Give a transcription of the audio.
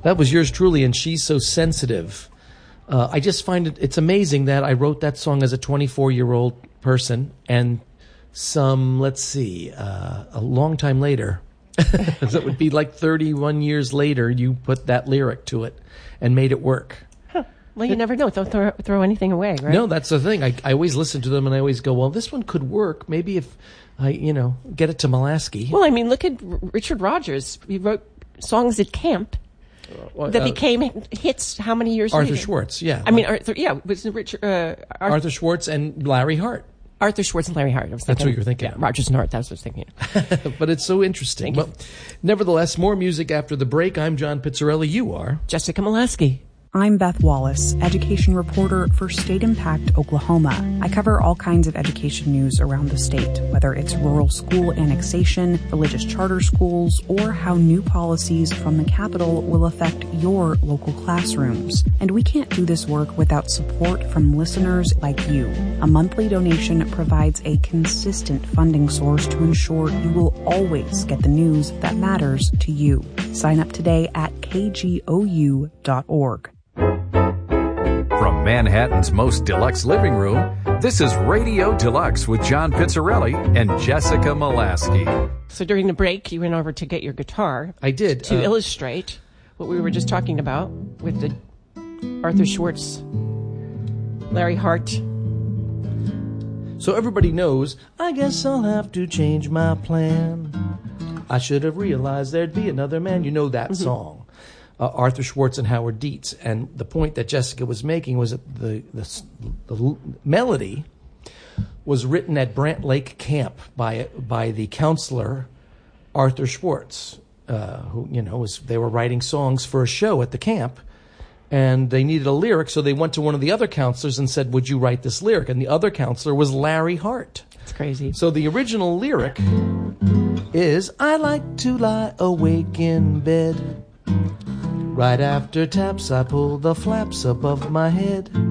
That was yours truly, and She's So Sensitive. I just find it's amazing that I wrote that song as a 24-year-old person, and a long time later, so it would be like 31 years later, you put that lyric to it and made it work. Huh. Well, you never know. Don't throw anything away, right? No, that's the thing. I always listen to them, and I always go, well, this one could work. Maybe if I, get it to Molaskey. Well, I mean, look at Richard Rodgers. He wrote songs at camp that became hits how many years later? Arthur Schwartz, yeah. I mean, was it Richard... Arthur Schwartz and Larry Hart. Arthur Schwartz and Larry Hart. That's what you're thinking. Yeah, Rodgers and Hart, that's what I was thinking. But it's so interesting. Well, nevertheless, more music after the break. I'm John Pizzarelli. You are? Jessica Molaskey. I'm Beth Wallace, education reporter for State Impact Oklahoma. I cover all kinds of education news around the state, whether it's rural school annexation, religious charter schools, or how new policies from the Capitol will affect your local classrooms. And we can't do this work without support from listeners like you. A monthly donation provides a consistent funding source to ensure you will always get the news that matters to you. Sign up today at kgou.org. From Manhattan's most deluxe living room, this is Radio Deluxe with John Pizzarelli and Jessica Molaskey. So during the break, you went over to get your guitar. I did. To illustrate what we were just talking about with the Arthur Schwartz, Larry Hart. So everybody knows, I guess I'll have to change my plan. I should have realized there'd be another man. You know that song. Arthur Schwartz and Howard Dietz. And the point that Jessica was making was that the melody was written at Brant Lake Camp by the counselor Arthur Schwartz, who they were writing songs for a show at the camp, and they needed a lyric, so they went to one of the other counselors and said, "Would you write this lyric?" And the other counselor was Larry Hart. It's crazy. So the original lyric is, "I like to lie awake in bed. Right after taps, I pull the flaps above my head.